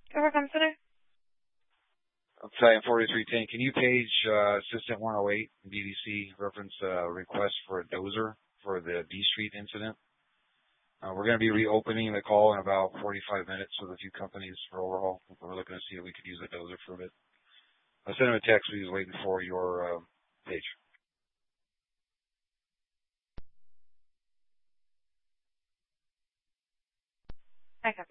Overcome Center. Battalion 4310, can you page Assistant 108 BDC reference request for a dozer for the B Street incident? We're going to be reopening the call in about 45 minutes with a few companies for overhaul. We're looking to see if we could use a dozer for a bit. I'll send him a text. He's waiting for your page. Okay.